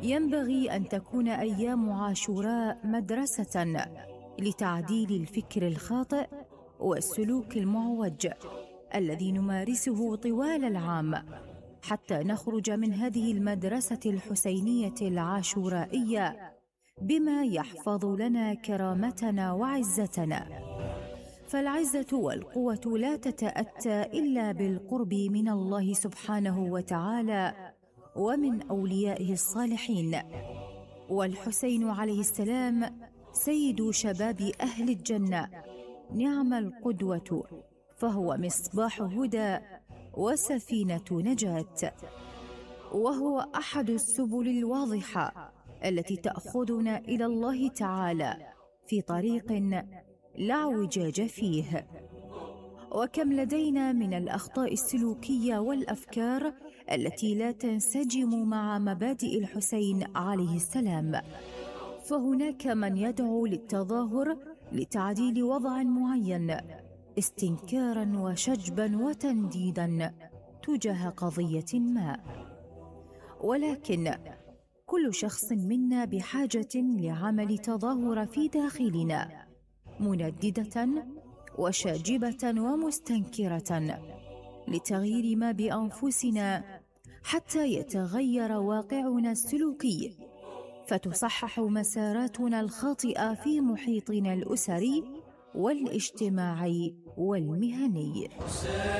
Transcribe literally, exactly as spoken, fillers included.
ينبغي أن تكون أيام عاشوراء مدرسة لتعديل الفكر الخاطئ والسلوك المعوج الذي نمارسه طوال العام، حتى نخرج من هذه المدرسة الحسينية العاشورائية بما يحفظ لنا كرامتنا وعزتنا. فالعزة والقوة لا تتأتى إلا بالقرب من الله سبحانه وتعالى ومن أوليائه الصالحين. والحسين عليه السلام سيد شباب أهل الجنة، نعم القدوة، فهو مصباح هدى وسفينة نجاة، وهو أحد السبل الواضحة التي تأخذنا إلى الله تعالى في طريق لا اعوجاج فيه. وكم لدينا من الأخطاء السلوكية والأفكار التي لا تنسجم مع مبادئ الحسين عليه السلام. فهناك من يدعو للتظاهر لتعديل وضع معين استنكارا وشجبا وتنديدا تجاه قضية ما، ولكن كل شخص منا بحاجة لعمل تظاهر في داخلنا منددة وشاجبة ومستنكرة لتغيير ما بأنفسنا حتى يتغير واقعنا السلوكي، فتصحح مساراتنا الخاطئة في محيطنا الأسري والاجتماعي والمهني.